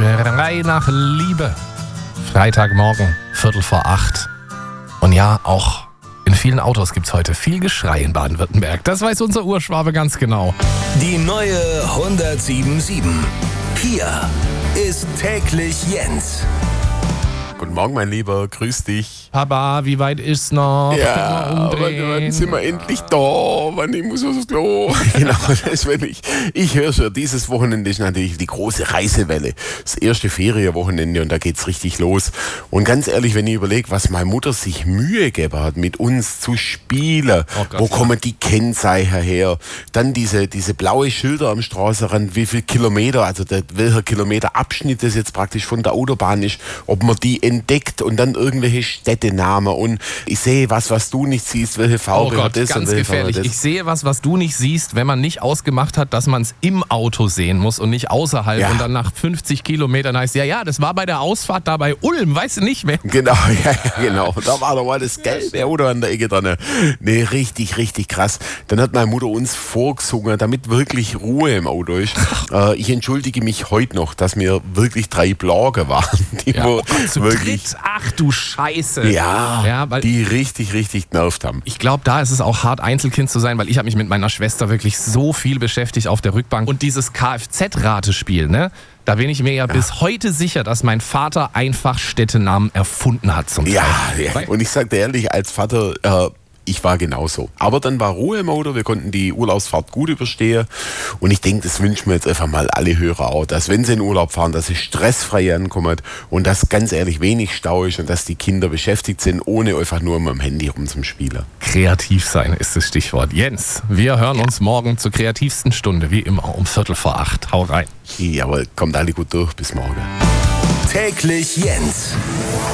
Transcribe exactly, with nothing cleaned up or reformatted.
Schrei nach Liebe. Freitagmorgen, Viertel vor acht. Und ja, auch in vielen Autos gibt es heute viel Geschrei in Baden-Württemberg. Das weiß unser Urschwabe ganz genau. Die neue hundertsieben Komma sieben. Hier ist täglich Jens. Guten Morgen, mein Lieber, grüß dich. Papa, wie weit ist noch? Ja, wann, wann sind wir endlich da? Wann ich muss aufs Klo? Genau, das will ich. Ich höre schon, dieses Wochenende ist natürlich die große Reisewelle. Das erste Ferienwochenende und da geht's richtig los. Und ganz ehrlich, wenn ich überlege, was meine Mutter sich Mühe gegeben hat, mit uns zu spielen, Oh Gott, wo ja. kommen die Kennzeichen her? Dann diese, diese blaue Schilder am Straßenrand, wie viel Kilometer, also der, welcher Kilometerabschnitt das jetzt praktisch von der Autobahn ist, ob man die entdeckt und dann irgendwelche Städtenamen und ich sehe was, was du nicht siehst, welche Oh Farbe Gott, hat das ganz und welche gefährlich. Farbe Ich hat das. sehe was, was du nicht siehst, wenn man nicht ausgemacht hat, dass man es im Auto sehen muss und nicht außerhalb. Ja. Und dann nach fünfzig Kilometern heißt ja, ja, das war bei der Ausfahrt da bei Ulm, weißt du nicht mehr. Genau, ja, ja, genau. Da war doch mal das gelbe Auto an der Ecke dran. Nee, richtig, richtig krass. Dann hat meine Mutter uns vorgesungen, damit wirklich Ruhe im Auto ist. äh, ich entschuldige mich heute noch, dass mir wirklich drei Blogger waren, die Ja, wo oh Gott, zu wirklich, dritt. Ach du Scheiße. ja, Ja, weil die richtig, richtig genervt haben. ich glaube, da ist es auch hart, Einzelkind zu sein, weil ich habe mich mit meiner Schwester wirklich so viel beschäftigt auf der Rückbank. Und dieses Kfz-Ratespiel, ne? Da bin ich mir ja, ja bis heute sicher, dass mein Vater einfach Städtenamen erfunden hat zum Teil. Ja, ja. Weil- Und ich sag dir ehrlich, als Vater, äh, ich war genauso. Aber dann war Ruhe im Auto, wir konnten die Urlaubsfahrt gut überstehen. Und ich denke, das wünschen wir jetzt einfach mal alle Hörer auch, dass wenn sie in Urlaub fahren, dass sie stressfrei ankommen und dass ganz ehrlich wenig Stau ist und dass die Kinder beschäftigt sind, ohne einfach nur mit dem Handy rumzuspielen. Kreativ sein ist das Stichwort. Jens, wir hören uns morgen zur kreativsten Stunde, wie immer um Viertel vor acht. Hau rein. Jawohl, kommt alle gut durch, bis morgen. Täglich Jens.